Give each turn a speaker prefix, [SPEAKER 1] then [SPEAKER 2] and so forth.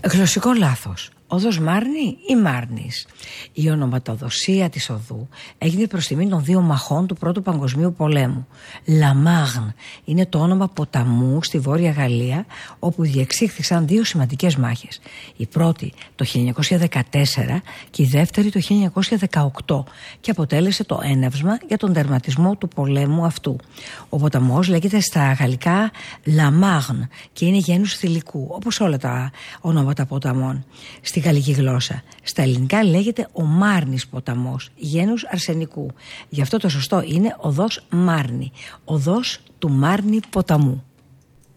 [SPEAKER 1] Γλωσσικό λάθος. Οδός Μάρνη ή Μάρνης. Η ονοματοδοσία της οδού έγινε προς τιμή των δύο μαχών του Πρώτου Παγκοσμίου Πολέμου. La Marne είναι το όνομα ποταμού στη Βόρεια Γαλλία, όπου διεξήχθησαν δύο σημαντικές μάχες. Η πρώτη το 1914 και η δεύτερη το 1918 και αποτέλεσε το έναυσμα για τον τερματισμό του πολέμου αυτού. Ο ποταμός λέγεται στα γαλλικά La Marne και είναι γένους θηλυκού, όπως όλα τα ονόματα ποταμών στη γαλλική γλώσσα. Στα ελληνικά λέγεται ο Μάρνης ποταμός, γένους αρσενικού. Γι' αυτό το σωστό είναι οδός Μάρνη, οδός του Μάρνη ποταμού.